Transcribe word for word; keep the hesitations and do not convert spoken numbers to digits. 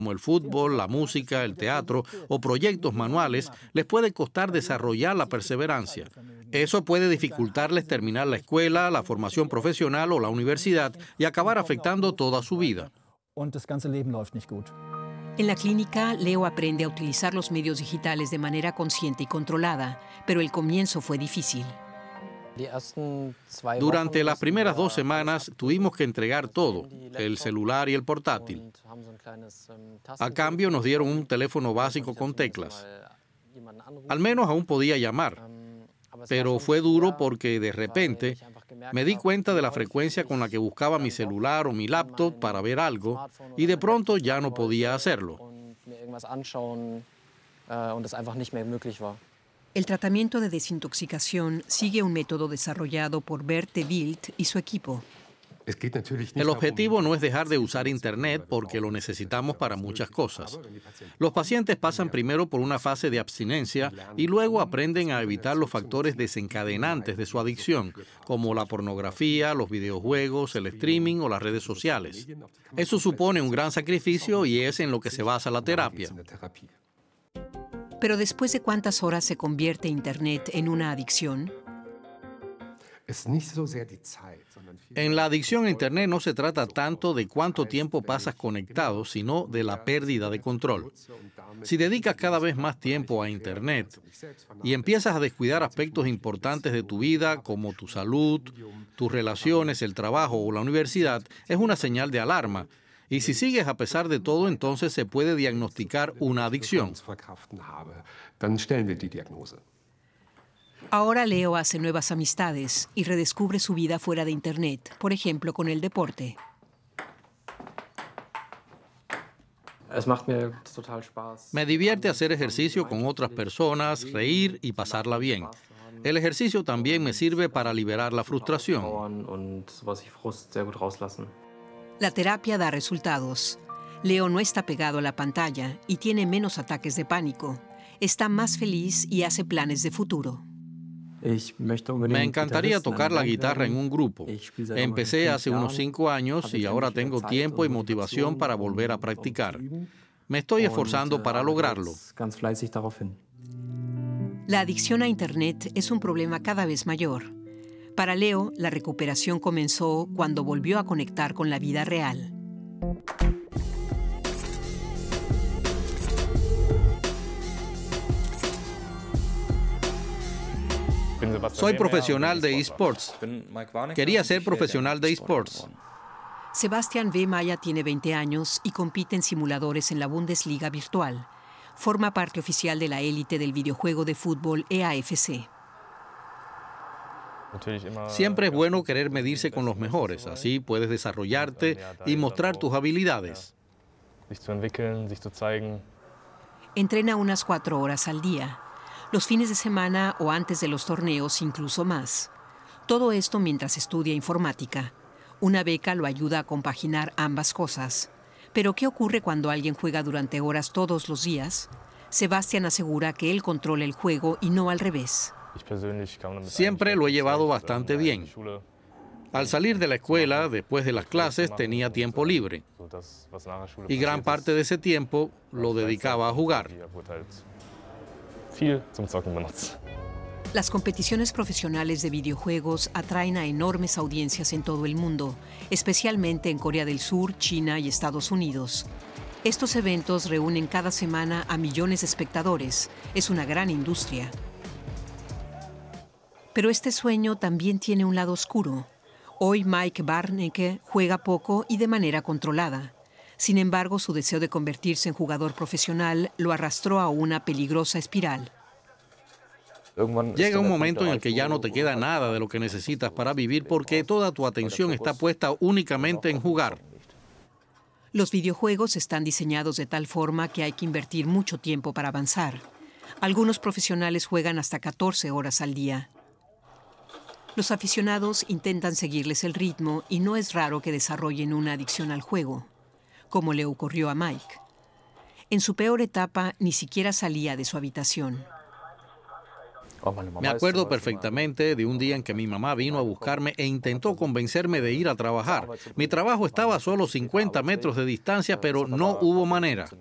como el fútbol, la música, el teatro o proyectos manuales, les puede costar desarrollar la perseverancia. Eso puede dificultarles terminar la escuela, la formación profesional o la universidad y acabar afectando toda su vida. En la clínica, Leo aprende a utilizar los medios digitales de manera consciente y controlada, pero el comienzo fue difícil. Durante las primeras dos semanas tuvimos que entregar todo, el celular y el portátil. A cambio nos dieron un teléfono básico con teclas. Al menos aún podía llamar, pero fue duro porque de repente me di cuenta de la frecuencia con la que buscaba mi celular o mi laptop para ver algo y de pronto ya no podía hacerlo. El tratamiento de desintoxicación sigue un método desarrollado por Bert de Wild y su equipo. El objetivo no es dejar de usar Internet porque lo necesitamos para muchas cosas. Los pacientes pasan primero por una fase de abstinencia y luego aprenden a evitar los factores desencadenantes de su adicción, como la pornografía, los videojuegos, el streaming o las redes sociales. Eso supone un gran sacrificio y es en lo que se basa la terapia. Pero después de cuántas horas se convierte Internet en una adicción. En la adicción a Internet no se trata tanto de cuánto tiempo pasas conectado, sino de la pérdida de control. Si dedicas cada vez más tiempo a Internet y empiezas a descuidar aspectos importantes de tu vida, como tu salud, tus relaciones, el trabajo o la universidad, es una señal de alarma. Y si sigues a pesar de todo, entonces se puede diagnosticar una adicción. Ahora Leo hace nuevas amistades y redescubre su vida fuera de Internet, por ejemplo, con el deporte. Me divierte hacer ejercicio con otras personas, reír y pasarla bien. El ejercicio también me sirve para liberar la frustración. La terapia da resultados. Leo no está pegado a la pantalla y tiene menos ataques de pánico. Está más feliz y hace planes de futuro. Me encantaría tocar la guitarra en un grupo. Empecé hace unos cinco años y ahora tengo tiempo y motivación para volver a practicar. Me estoy esforzando para lograrlo. La adicción a Internet es un problema cada vez mayor. Para Leo, la recuperación comenzó cuando volvió a conectar con la vida real. Soy profesional de eSports. Quería ser profesional de eSports. Sebastián V. Maya tiene veinte años y compite en simuladores en la Bundesliga virtual. Forma parte oficial de la élite del videojuego de fútbol E A F C. Siempre es bueno querer medirse con los mejores, así puedes desarrollarte y mostrar tus habilidades. Entrena unas cuatro horas al día, los fines de semana o antes de los torneos incluso más. Todo esto mientras estudia informática. Una beca lo ayuda a compaginar ambas cosas. Pero ¿qué ocurre cuando alguien juega durante horas todos los días? Sebastián asegura que él controla el juego y no al revés. Siempre lo he llevado bastante bien. Al salir de la escuela, después de las clases, tenía tiempo libre. Y gran parte de ese tiempo lo dedicaba a jugar. Las competiciones profesionales de videojuegos atraen a enormes audiencias en todo el mundo, especialmente en Corea del Sur, China y Estados Unidos. Estos eventos reúnen cada semana a millones de espectadores. Es una gran industria. Pero este sueño también tiene un lado oscuro. Hoy Mike Barnecke juega poco y de manera controlada. Sin embargo, su deseo de convertirse en jugador profesional lo arrastró a una peligrosa espiral. Llega un momento en el que ya no te queda nada de lo que necesitas para vivir porque toda tu atención está puesta únicamente en jugar. Los videojuegos están diseñados de tal forma que hay que invertir mucho tiempo para avanzar. Algunos profesionales juegan hasta catorce horas al día. Los aficionados intentan seguirles el ritmo y no es raro que desarrollen una adicción al juego, como le ocurrió a Mike. En su peor etapa, ni siquiera salía de su habitación. Me acuerdo perfectamente de un día en que mi mamá vino a buscarme e intentó convencerme de ir a trabajar. Mi trabajo estaba a solo cincuenta metros de distancia, pero no hubo manera.